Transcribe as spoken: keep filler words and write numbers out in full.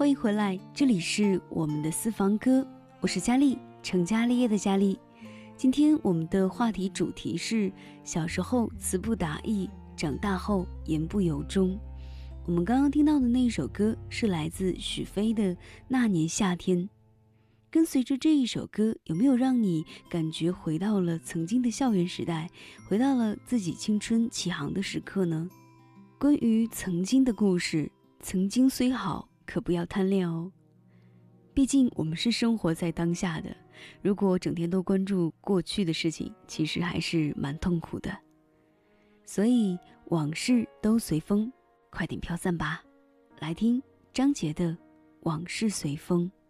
欢迎回来，这里是我们的私房歌，我是佳丽，成家立业的佳丽。今天我们的话题主题是小时候词不达意，长大后言不由衷。我们刚刚听到的那一首歌是来自许飞的《那年夏天》。跟随着这一首歌，有没有让你感觉回到了曾经的校园时代，回到了自己青春起航的时刻呢？关于曾经的故事，曾经虽好，可不要贪恋哦。毕竟我们是生活在当下的，如果整天都关注过去的事情，其实还是蛮痛苦的。所以往事都随风，快点飘散吧。来听张杰的《往事随风》。